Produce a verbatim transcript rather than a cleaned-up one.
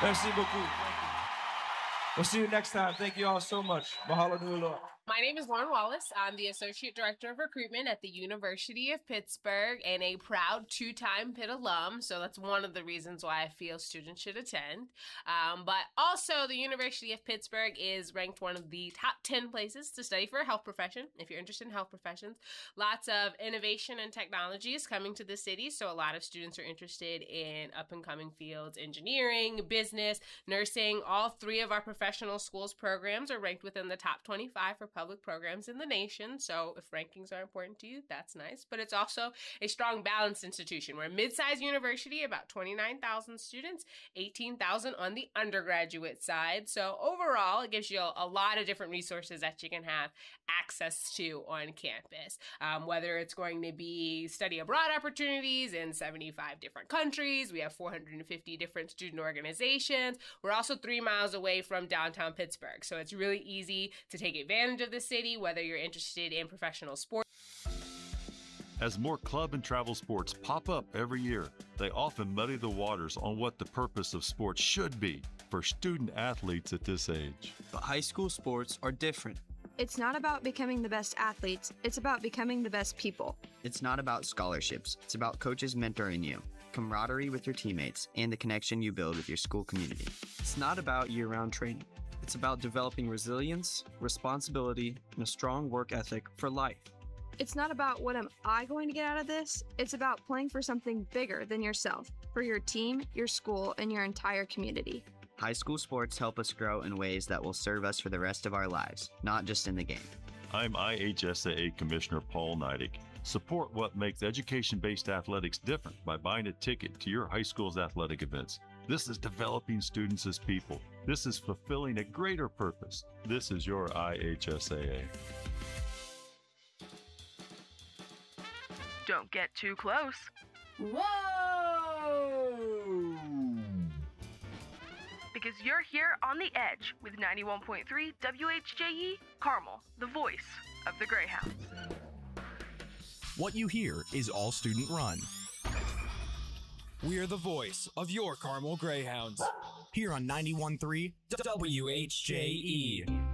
Merci beaucoup. We'll see you next time. Thank you all so much. Mahalo nui loa. My name is Lauren Wallace. I'm the Associate Director of Recruitment at the University of Pittsburgh and a proud two-time Pitt alum. So that's one of the reasons why I feel students should attend. Um, but also, the University of Pittsburgh is ranked one of the top ten places to study for a health profession, if you're interested in health professions. Lots of innovation and technology is coming to the city, so a lot of students are interested in up-and-coming fields, engineering, business, nursing. All three of our professional schools programs are ranked within the top twenty-five for public programs in the nation. So if rankings are important to you, that's nice. But it's also a strong, balanced institution. We're a mid-sized university, about twenty-nine thousand students, eighteen thousand on the undergraduate side. So overall, it gives you a, a lot of different resources that you can have access to on campus. Um, whether it's going to be study abroad opportunities in seventy-five different countries. We have four hundred fifty different student organizations. We're also three miles away from downtown Pittsburgh. So it's really easy to take advantage of the city, whether you're interested in professional sports. As more club and travel sports pop up every year, they often muddy the waters on what the purpose of sports should be for student athletes at this age. But high school sports are different. It's not about becoming the best athletes, it's about becoming the best people. It's not about scholarships, it's about coaches mentoring you, camaraderie with your teammates, and the connection you build with your school community. It's not about year-round training. It's about developing resilience, responsibility, and a strong work ethic for life. It's not about what am I going to get out of this, it's about playing for something bigger than yourself, for your team, your school, and your entire community. High school sports help us grow in ways that will serve us for the rest of our lives, not just in the game. I'm I H S A A Commissioner Paul Neidig. Support what makes education-based athletics different by buying a ticket to your high school's athletic events. This is developing students as people. This is fulfilling a greater purpose. This is your I H S A A. Don't get too close. Whoa! Because you're here on the edge with ninety-one point three W H J E Carmel, the voice of the Greyhounds. What you hear is all student run. We're the voice of your Carmel Greyhounds. Here on ninety-one point three W H J E.